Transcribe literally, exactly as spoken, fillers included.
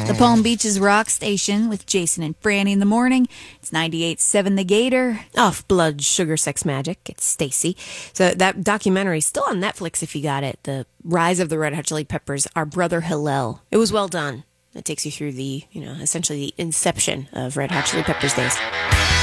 The Palm Beaches Rock Station with Jason and Franny in the morning. It's ninety-eight point seven The Gator. Off Blood, Sugar, Sex, Magic. It's Stacy. So that documentary is still on Netflix if you got it. The Rise of the Red Hot Chili Peppers, Our Brother Hillel. It was well done. It takes you through the, you know, essentially the inception of Red Hot Chili Peppers days.